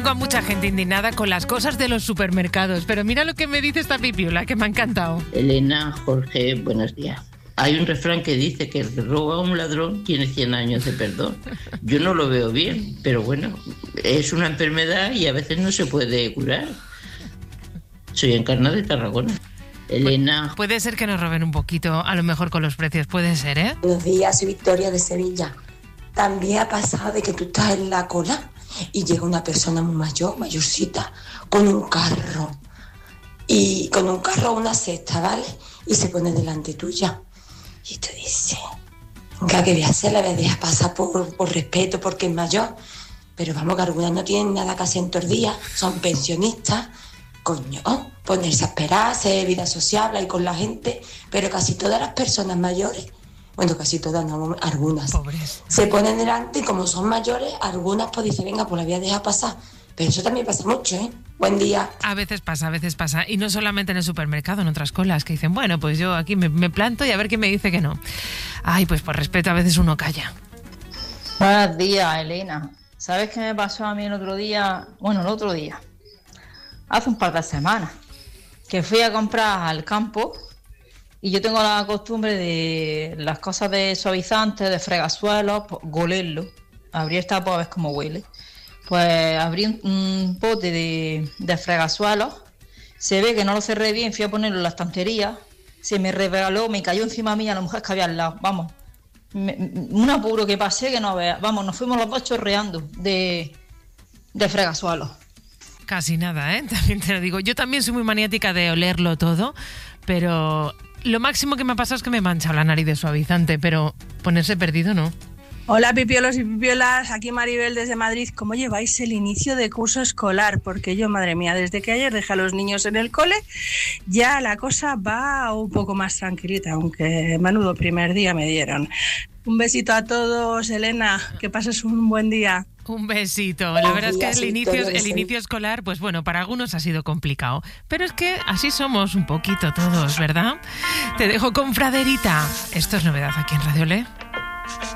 tengo a mucha gente indignada con las cosas de los supermercados, pero mira lo que me dice esta pipiola, que me ha encantado. Elena, Jorge, buenos días. Hay un refrán que dice que el que roba a un ladrón tiene 100 años de perdón. Yo no lo veo bien, pero bueno, es una enfermedad y a veces no se puede curar. Soy Encarna de Tarragona. Elena. Puede ser que nos roben un poquito, a lo mejor con los precios, puede ser, ¿eh? Buenos días, soy Victoria de Sevilla. También ha pasado de que tú estás en la cola y llega una persona muy mayorcita, con un carro. Y con un carro, una cesta, ¿vale? Y se pone delante tuya. Y tú dices, venga, ¿qué voy a hacer? La voy a dejar pasar por respeto, porque es mayor. Pero vamos, que algunas no tienen nada que hacer en todo el día, son pensionistas. Coño, ponerse a esperar, hacer vida sociable y con la gente. Pero casi todas las personas mayores, bueno, casi todas, no, algunas, pobres, se ponen delante y como son mayores, algunas pues dicen, venga, pues la voy a dejar pasar. Pero eso también pasa mucho, ¿eh? Buen día. A veces pasa. Y no solamente en el supermercado, en otras colas, que dicen, bueno, pues yo aquí me planto y a ver quién me dice que no. Ay, pues por respeto a veces uno calla. Buenos días, Elena. ¿Sabes qué me pasó a mí el otro día? Bueno, el otro día. Hace un par de semanas. Que fui a comprar al campo y yo tengo la costumbre de las cosas de suavizantes, de fregasuelos, pues, golerlo. Abrir esta tapa a ver cómo huele. Pues abrí un pote de fregasuelos, se ve que no lo cerré bien, fui a ponerlo en la estantería, se me regaló, me cayó encima mía la mujer que había al lado, vamos, un apuro que pasé que no veas, vamos, nos fuimos los dos chorreando de fregasuelos. Casi nada, ¿eh? También te lo digo. Yo también soy muy maniática de olerlo todo, pero lo máximo que me ha pasado es que me he manchado la nariz de suavizante, pero ponerse perdido no. Hola pipiolos y pipiolas, aquí Maribel desde Madrid. ¿Cómo lleváis el inicio de curso escolar? Porque yo, madre mía, desde que ayer dejé a los niños en el cole, ya la cosa va un poco más tranquilita, aunque menudo primer día me dieron. Un besito a todos, Elena, que pases un buen día. Un besito. La verdad es que el inicio escolar, pues bueno, para algunos ha sido complicado. Pero es que así somos un poquito todos, ¿verdad? Te dejo con Fraderita. Esto es novedad aquí en Radio Le.